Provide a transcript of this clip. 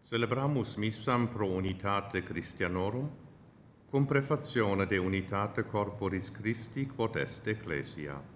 Celebramus missam pro unitate Christianorum, cum prefazione de unitate corporis Christi quod est Ecclesia.